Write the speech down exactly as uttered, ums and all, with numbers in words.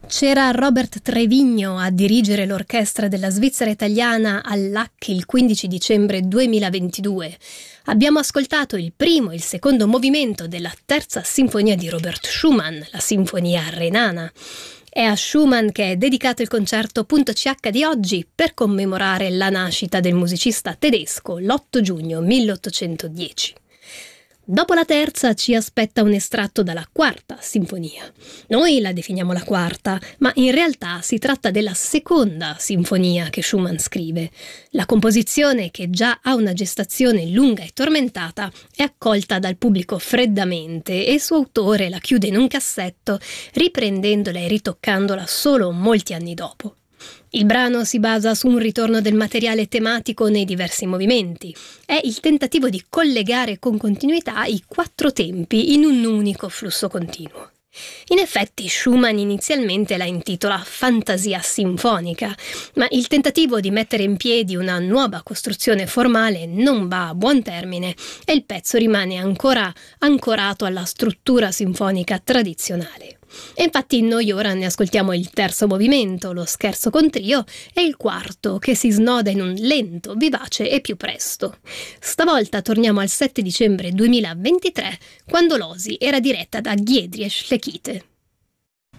C'era Robert Trevigno a dirigere l'orchestra della Svizzera italiana all'A C C il quindici dicembre duemilaventidue. Abbiamo ascoltato il primo e il secondo movimento della terza sinfonia di Robert Schumann, la Sinfonia Renana. È a Schumann che è dedicato il concerto Punto C H di oggi per commemorare la nascita del musicista tedesco l'otto giugno milleottocentodieci. Dopo la terza ci aspetta un estratto dalla quarta sinfonia. Noi la definiamo la quarta, ma in realtà si tratta della seconda sinfonia che Schumann scrive. La composizione, che già ha una gestazione lunga e tormentata, è accolta dal pubblico freddamente e il suo autore la chiude in un cassetto, riprendendola e ritoccandola solo molti anni dopo. Il brano si basa su un ritorno del materiale tematico nei diversi movimenti. È il tentativo di collegare con continuità i quattro tempi in un unico flusso continuo. In effetti Schumann inizialmente la intitola Fantasia sinfonica, ma il tentativo di mettere in piedi una nuova costruzione formale non va a buon termine e il pezzo rimane ancora ancorato alla struttura sinfonica tradizionale. E infatti noi ora ne ascoltiamo il terzo movimento, lo scherzo con trio, e il quarto, che si snoda in un lento, vivace e più presto. Stavolta torniamo al sette dicembre duemilaventitré, quando l'Osi era diretta da Giedrjes Lekite.